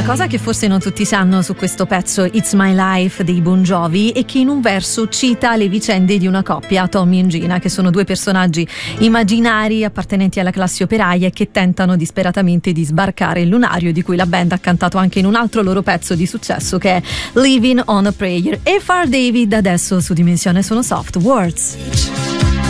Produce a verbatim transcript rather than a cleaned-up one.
cosa che forse non tutti sanno su questo pezzo It's My Life dei Bon Jovi è che in un verso cita le vicende di una coppia, Tommy e Gina, che sono due personaggi immaginari appartenenti alla classe operaia e che tentano disperatamente di sbarcare il lunario, di cui la band ha cantato anche in un altro loro pezzo di successo che è Living on a Prayer. E Far David adesso su Dimensione Sono Soft, Words.